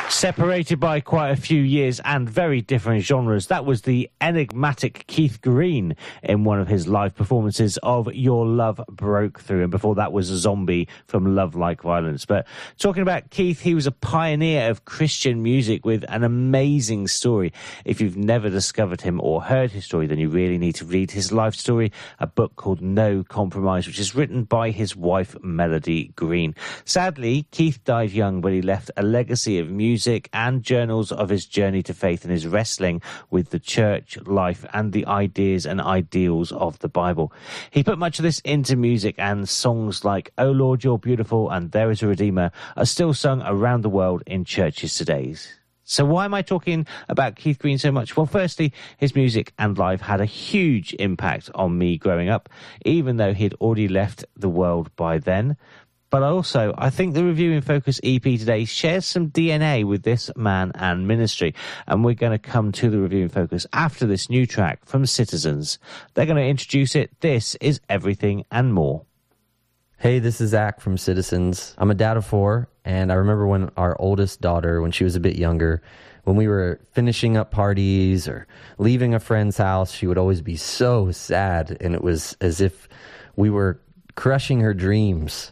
Separated by quite a few years and very different genres, that was the enigmatic Keith Green in one of his live performances of Your Love Broke Through, and before that was Zombie from Love Like Violence. But talking about Keith, he was a pioneer of Christian music with an amazing story. If you've never discovered him or heard his story, then you really need to read his life story, a book called No Compromise, which is written by his wife Melody Green. Sadly, Keith died young, but he left a legacy of music and journals of his journey to faith and his wrestling with the church life and the ideas and ideals of the Bible. He put much of this into music, and songs like Oh Lord, You're Beautiful and There Is a Redeemer are still sung around the world in churches today. So why am I talking about Keith Green so much? Well, firstly, his music and life had a huge impact on me growing up, even though he'd already left the world by then. But also, I think the Review in Focus EP today shares some DNA with this man and ministry. And we're going to come to the Review in Focus after this new track from Citizens. They're going to introduce it. This is Everything and More. Hey, this is Zach from Citizens. I'm a dad of 4, and I remember when our oldest daughter, when she was a bit younger, when we were finishing up parties or leaving a friend's house, she would always be so sad, and it was as if we were crushing her dreams.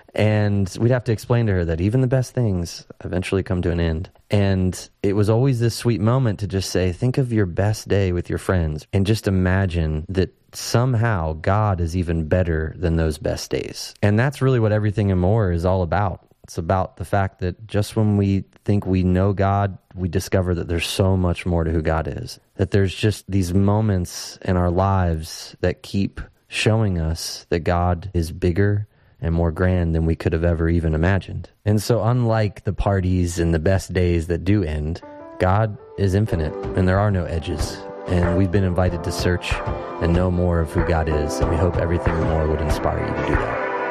And we'd have to explain to her that even the best things eventually come to an end. And it was always this sweet moment to just say, think of your best day with your friends and just imagine that somehow God is even better than those best days. And that's really what Everything and More is all about. It's about the fact that just when we think we know God, we discover that there's so much more to who God is. That there's just these moments in our lives that keep showing us that God is bigger and more grand than we could have ever even imagined. And so unlike the parties and the best days that do end, God is infinite and there are no edges. And we've been invited to search and know more of who God is. And we hope Everything and More would inspire you to do that.